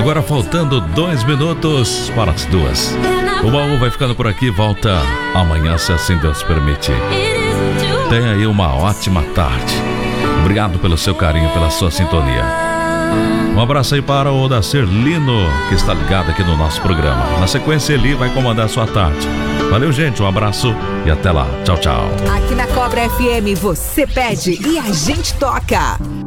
Agora faltando 2 minutos para as 2. O baú vai ficando por aqui, volta amanhã, se assim Deus permitir. Tenha aí uma ótima tarde. Obrigado pelo seu carinho, pela sua sintonia. Um abraço aí para o Dacir Lino, que está ligado aqui no nosso programa. Na sequência, ele vai comandar a sua tarde. Valeu, gente, um abraço e até lá. Tchau, tchau. Aqui na Cobra FM você pede e a gente toca.